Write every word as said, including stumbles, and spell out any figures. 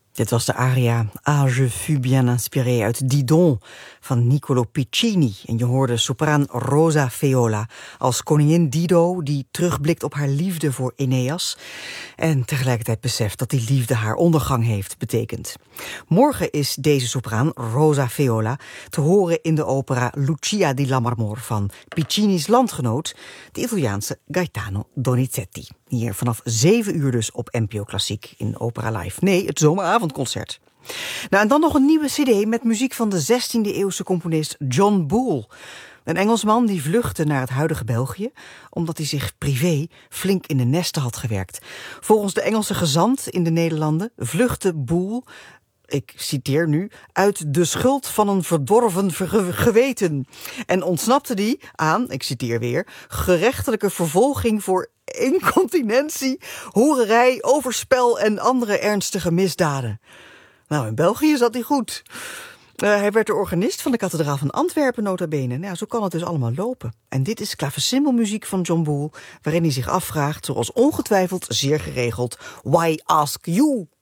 Dit was de aria Ah, je fus bien inspiré uit Didon van Niccolo Piccini. En je hoorde sopraan Rosa Feola als koningin Dido die terugblikt op haar liefde voor Aeneas en tegelijkertijd beseft dat die liefde haar ondergang heeft betekend. Morgen is deze sopraan, Rosa Feola, te horen in de opera Lucia di Lammermoor van Piccini's landgenoot, de Italiaanse Gaetano Donizetti. Hier vanaf zeven uur dus op N P O Klassiek in Opera Live. Nee, het zomeravondconcert. Nou, en dan nog een nieuwe cd met muziek van de zestiende eeuwse componist John Boole. Een Engelsman die vluchtte naar het huidige België omdat hij zich privé flink in de nesten had gewerkt. Volgens de Engelse gezant in de Nederlanden vluchtte Boole, ik citeer nu, uit de schuld van een verdorven verge- geweten. En ontsnapte die aan, ik citeer weer, gerechtelijke vervolging voor incontinentie, hoererij, overspel en andere ernstige misdaden. Nou, in België zat hij goed. Uh, hij werd de organist van de kathedraal van Antwerpen, nota bene. Nou, zo kan het dus allemaal lopen. En dit is klaversymbolmuziek van John Boole, waarin hij zich afvraagt, zoals ongetwijfeld zeer geregeld, why ask you?